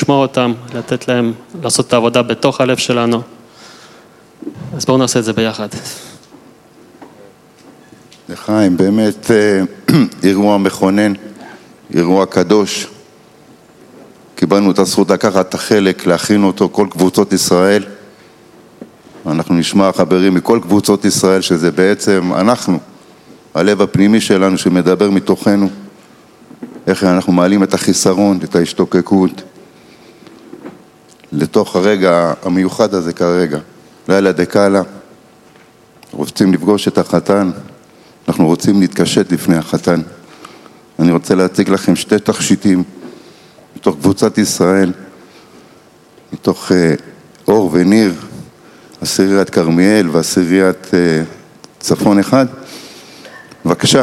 לשמוע אותם, לתת להם לעשות את העבודה בתוך הלב שלנו. אז בואו נעשה את זה ביחד. לחיים, באמת אירוע מכונן, אירוע קדוש. קיבלנו את הזכות לקחת את החלק, להכין אותו, כל קבוצות ישראל. אנחנו נשמע חברים מכל קבוצות ישראל, שזה בעצם אנחנו, הלב הפנימי שלנו שמדבר מתוכנו, איך אנחנו מעלים את החיסרון, את ההשתוקקות, לתוך הרגע המיוחד הזה כרגע, לילה דקאלה. רוצים לפגוש את החתן, אנחנו רוצים להתקשט לפני החתן. אני רוצה להציג לכם שתי תכשיטים מתוך קבוצת ישראל, מתוך אור וניר, עשיריית כרמיאל ועשיריית צפון אחד. בבקשה.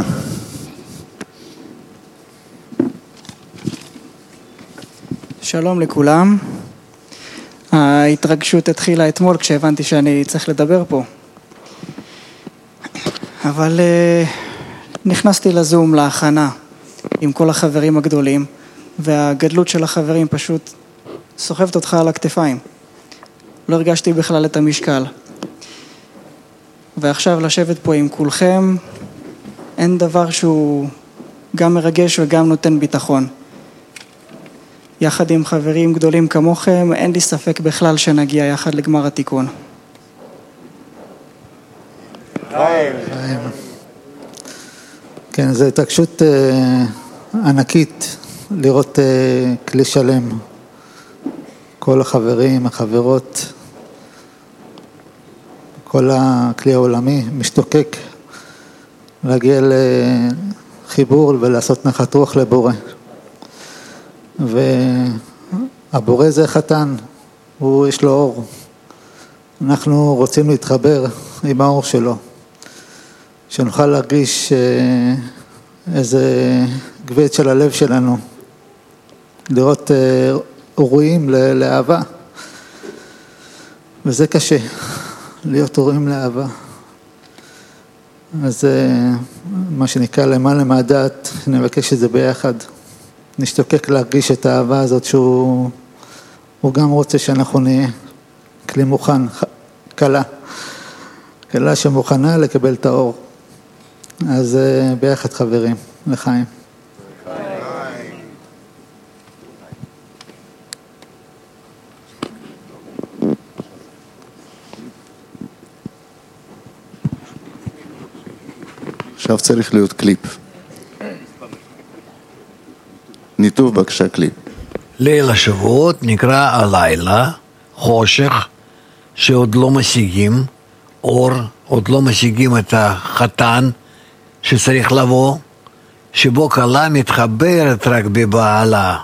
שלום לכולם. ההתרגשות התחילה אתמול כשהבנתי שאני צריך לדבר פה. אבל נכנסתי לזום להכנה עם כל החברים הגדולים, והגדלות של החברים פשוט סוחבת אותך על הכתפיים. לא הרגשתי בכלל את המשקל. ועכשיו לשבת פה עם כולכם, אין דבר שהוא גם מרגש וגם נותן ביטחון. יחד עם חברים גדולים כמוכם, אין לי ספק בכלל שנגיע יחד לגמר התיקון. כן, זו התרגשות ענקית לראות כלי שלם. כל החברים, החברות, כל הכלי העולמי משתוקק להגיע לחיבור ולעשות נחת רוח לבורא. והבורא זה חתן, הוא יש לו אור. אנחנו רוצים להתחבר עם האור שלו, שנוכל להרגיש איזה גבית של הלב שלנו, לראות אורים לאהבה. וזה קשה, להיות אורים לאהבה. אז מה שנקרא למעלה מהדעת, נבקש את זה ביחד. נשתוקק להרגיש את האהבה הזאת שהוא גם רוצה שאנחנו נהיה כלי מוכן, כלה שמוכנה לקבל את האור. אז ביחד חברים, לחיים. עכשיו צריך להיות קליפ. ניתוב בבקשה קליפ. ליל השבועות נקרא הלילה, חושך, שעוד לא משיגים אור, עוד לא משיגים את החתן שצריך לבוא, שבו כלה מתחברת רק בבעלה.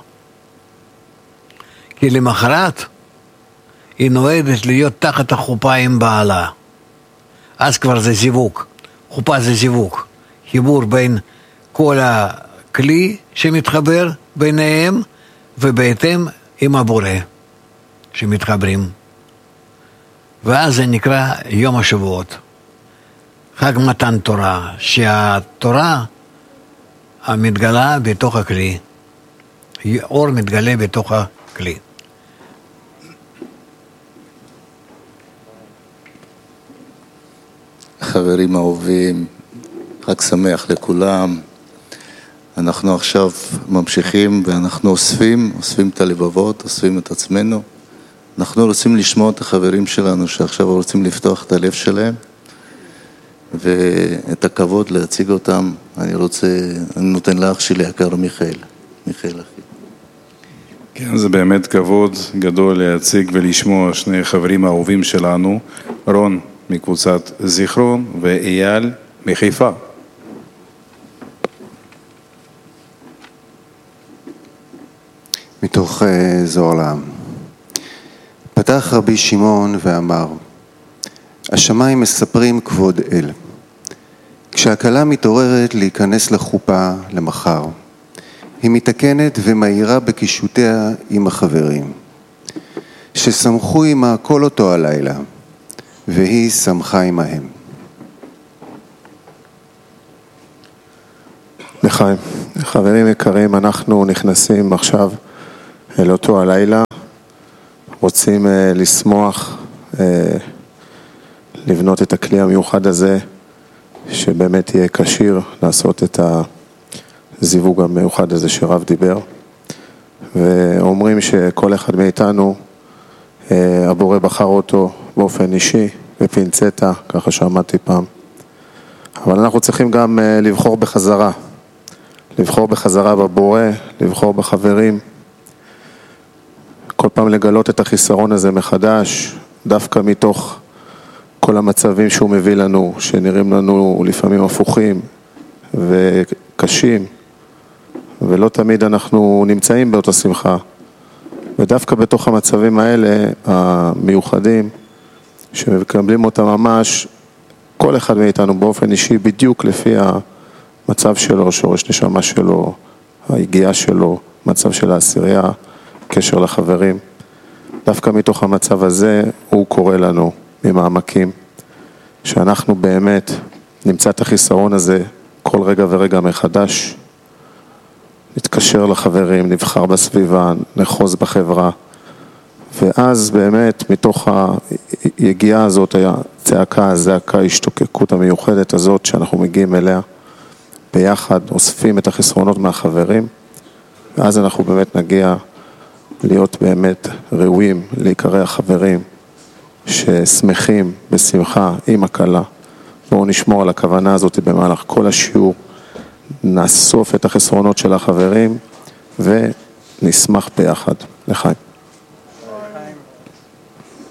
כי למחרת היא נועדת להיות תחת החופה עם בעלה. אז כבר זה זיווג, חופה זה זיווג, חיבור בין כל הכלי שמתחבר ביניהם, ובהתאם עם הבורא שמתחברים. ואז זה נקרא יום השבועות, חג מתן תורה, שהתורה המתגלה בתוך הכלי, אור מתגלה בתוך הכלי. חברים אהובים, חג שמח לכולם. אנחנו עכשיו ממשיכים ואנחנו אוספים את הלבבות, אוספים את עצמנו. אנחנו רוצים לשמוע את החברים שלנו שעכשיו רוצים לפתוח את הלב שלהם, ואת הכבוד להציג אותם. אני נותן לאח שלי יקר מיכאל אחי. כן, זה באמת כבוד גדול להציג ולשמוע שני חברים האהובים שלנו, רון מקבוצת זיכרון ואייל מחיפה. מתוך זוהר לעם. פתח רבי שמעון ואמר, השמיים מספרים כבוד אל. כשהכלה מתעוררת להיכנס לחופה למחר, היא מתקנת ומאירה בקישותיה עם החברים, ששמחו עמה כל אותו הלילה, והיא שמחה עמהם. לחיים, חברים יקרים, אנחנו נכנסים עכשיו אל אותו הלילה, רוצים לשמוח, לבנות את הכלי המיוחד הזה, שבאמת יהיה כשיר לעשות את הזיווג המיוחד הזה שרב דיבר. ואומרים שכל אחד מאיתנו, הבורא בחר אותו באופן אישי, בפינצטה, ככה שעמדתי פעם. אבל אנחנו צריכים גם לבחור בחזרה. לבחור בחזרה בבורא, לבחור בחברים. כל פעם לגלות את החיסרון הזה מחדש, דווקא מתוך כל המצבים שהוא מביא לנו, שנראים לנו לפעמים הפוכים וקשים, ולא תמיד אנחנו נמצאים באותה שמחה. ודווקא בתוך המצבים האלה, המיוחדים, שמקבלים אותם ממש, כל אחד מאיתנו באופן אישי, בדיוק לפי המצב שלו, שורש נשמה שלו, ההגיעה שלו, מצב של העשירייה, קשר לחברים. דווקא מתוך המצב הזה, הוא קורא לנו ממעמקים, שאנחנו באמת נמצא את החיסרון הזה כל רגע ורגע מחדש, נתקשר לחברים, נבחר בסביבה, נחוז בחברה, ואז באמת מתוך היגיעה הזאת, הצעקה, הזעקה, ההשתוקקות המיוחדת הזאת שאנחנו מגיעים אליה, ביחד אוספים את החסרונות מהחברים, ואז אנחנו באמת נגיע להיות באמת ראויים להיקרא החברים, ששמחים בשמחה עם הקלה. בואו נשמור על הכוונה הזאת במהלך כל השיעור, נאסוף את החסרונות של החברים ונשמח ביחד. לחיים.